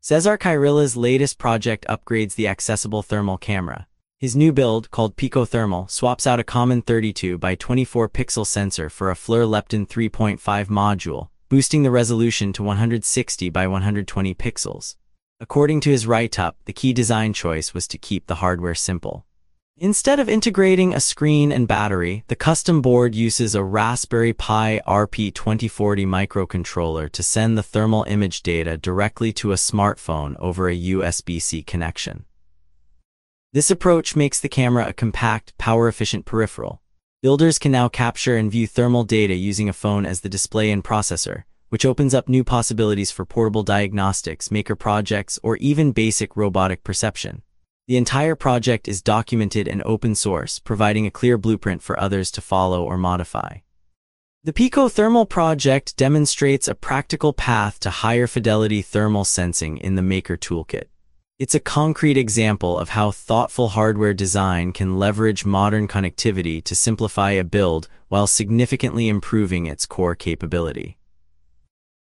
Cesar Kyrilla's latest project upgrades the accessible thermal camera. His new build, called Pico Thermal, swaps out a common 32 by 24 pixel sensor for a FLIR Lepton 3.5 module, boosting the resolution to 160 by 120 pixels. According to his write-up, the key design choice was to keep the hardware simple. Instead of integrating a screen and battery, the custom board uses a Raspberry Pi RP2040 microcontroller to send the thermal image data directly to a smartphone over a USB-C connection. This approach makes the camera a compact, power-efficient peripheral. Builders can now capture and view thermal data using a phone as the display and processor, which opens up new possibilities for portable diagnostics, maker projects, or even basic robotic perception. The entire project is documented and open source, providing a clear blueprint for others to follow or modify. The Pico Thermal project demonstrates a practical path to higher fidelity thermal sensing in the Maker Toolkit. It's a concrete example of how thoughtful hardware design can leverage modern connectivity to simplify a build while significantly improving its core capability.